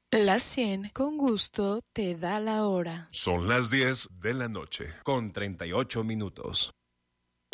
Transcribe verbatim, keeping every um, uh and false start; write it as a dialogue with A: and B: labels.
A: La cien con gusto te da la hora.
B: Son las diez de la noche, con treinta y ocho minutos.